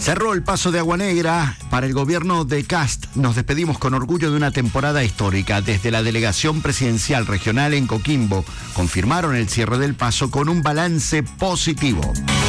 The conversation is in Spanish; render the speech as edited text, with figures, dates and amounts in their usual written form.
Cerró el paso de Agua Negra. Para el gobierno de Kast nos despedimos con orgullo de una temporada histórica. Desde la delegación presidencial regional en Coquimbo confirmaron el cierre del paso con un balance positivo.